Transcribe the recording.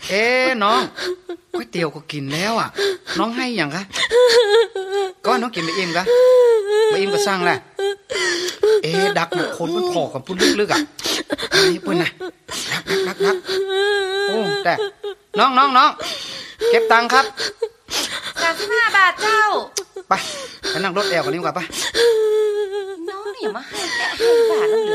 น้องก๋วยเตี๋ยวก็กินแล้วอ่ะน้องให้อย่างคะก็น้องกินไม่อิ่มกะไม่อิ่มก็สร้างแหละดักนะคนมันพอกับพุ่นลึกๆอ่ะนี่พุ่นนะดักโอ้แต่น้องเก็บตังค์ครับ 35 บาทเจ้าไปนั่งรถแอลกันดีกว่าไปน้องเนี่ยมาให้แค่5 บาทนั่น